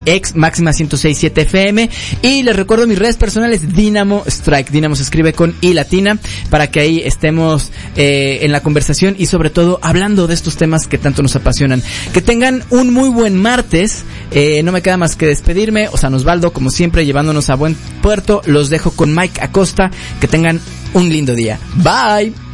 ex Máxima 106.7 FM. Y les recuerdo mis redes personales, Dynamo Strike. Dynamo se escribe con I latina, para que ahí estemos en la conversación y sobre todo hablando de estos temas que tanto nos apasionan. Que tengan un muy buen martes. No me queda más que despedirme. Osano Osvaldo, como siempre, llevándonos a buen puerto. Los dejo con Mike Acosta. Que tengan un lindo día. Bye.